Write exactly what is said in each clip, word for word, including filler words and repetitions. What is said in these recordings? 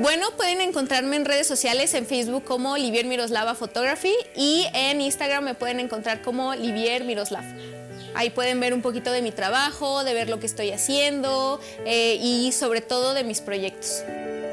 Bueno, pueden encontrarme en redes sociales, en Facebook como Livier Miroslava Photography y en Instagram me pueden encontrar como Livier Miroslav. Ahí pueden ver un poquito de mi trabajo, de ver lo que estoy haciendo eh, y sobre todo de mis proyectos.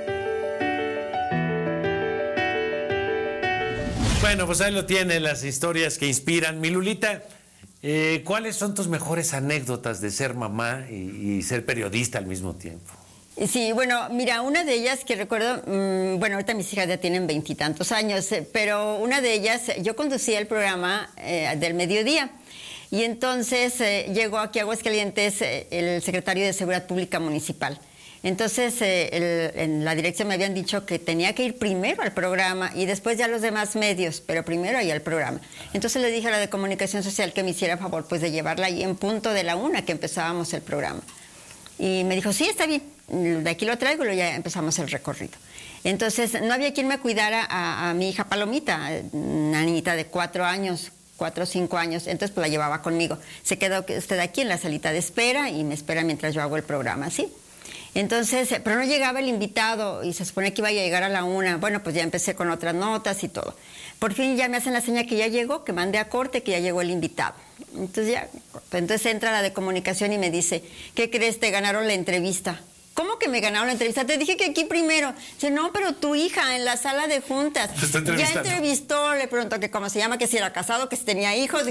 Bueno, pues ahí lo tiene, las historias que inspiran. Mi Lulita, eh, ¿cuáles son tus mejores anécdotas de ser mamá y, y ser periodista al mismo tiempo? Sí, bueno, mira, una de ellas que recuerdo, mmm, bueno, ahorita mis hijas ya tienen veintitantos años, eh, pero una de ellas, yo conducía el programa eh, del mediodía y entonces eh, llegó aquí a Aguascalientes eh, el secretario de Seguridad Pública Municipal. Entonces, eh, el, en la dirección me habían dicho que tenía que ir primero al programa y después ya a los demás medios, pero primero ahí al programa. Entonces le dije a la de Comunicación Social que me hiciera favor pues de llevarla ahí en punto de la una que empezábamos el programa. Y me dijo, sí, está bien, de aquí lo traigo y ya empezamos el recorrido. Entonces, no había quien me cuidara a, a mi hija Palomita, una niñita de cuatro años, cuatro o cinco años, entonces pues la llevaba conmigo. Se quedó usted aquí en la salita de espera y me espera mientras yo hago el programa, ¿sí? Entonces, pero no llegaba el invitado y se supone que iba a llegar a la una. Bueno, pues ya empecé con otras notas y todo. Por fin ya me hacen la señal que ya llegó, que mandé a corte, que ya llegó el invitado. Entonces ya, entonces entra la de Comunicación y me dice, ¿qué crees? Te ganaron la entrevista. ¿Cómo que me ganaron la entrevista? Te dije que aquí primero. Dice, no, pero tu hija en la sala de juntas ya entrevistó, le preguntó que cómo se llama, que si era casado, que si tenía hijos.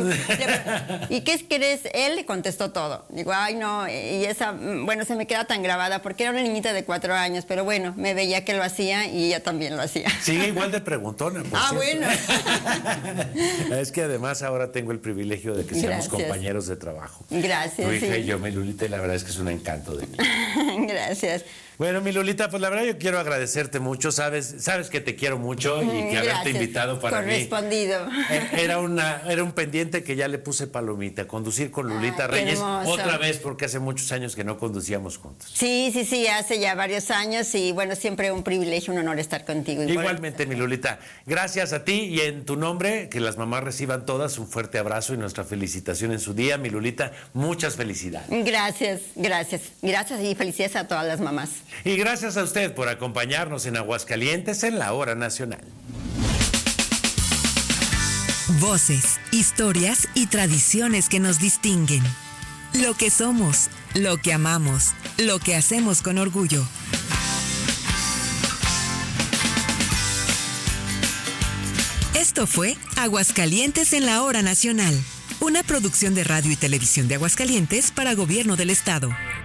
Y, ¿y qué crees? Él le contestó todo. Digo, ay, no, y esa, bueno, se me queda tan grabada porque era una niñita de cuatro años, pero bueno, me veía que lo hacía y ella también lo hacía. Sigue igual de preguntona, por Ah, cierto. bueno. Es que además ahora tengo el privilegio de que seamos Gracias. compañeros de trabajo. Gracias. Tu hija sí. y yo, mi Lulita, y la verdad es que es un encanto de mí. Gracias. Bueno, mi Lulita, pues la verdad yo quiero agradecerte mucho, sabes, sabes que te quiero mucho y que Gracias. haberte invitado para Correspondido. mí era una era un pendiente que ya le puse palomita, conducir con Lulita Ay, Reyes hermoso. otra vez porque hace muchos años que no conducíamos juntos. Sí, sí, sí, hace ya varios años y bueno, siempre un privilegio, un honor estar contigo. Igualmente, mi Lulita, gracias a ti y en tu nombre, que las mamás reciban todas un fuerte abrazo y nuestra felicitación en su día, mi Lulita, muchas felicidades. Gracias, gracias, gracias y felicidades a todas las mamás. Y gracias a usted por acompañarnos en Aguascalientes en la Hora Nacional. Voces, historias y tradiciones que nos distinguen. Lo que somos, lo que amamos, lo que hacemos con orgullo. Esto fue Aguascalientes en la Hora Nacional, una producción de Radio y Televisión de Aguascalientes para Gobierno del Estado.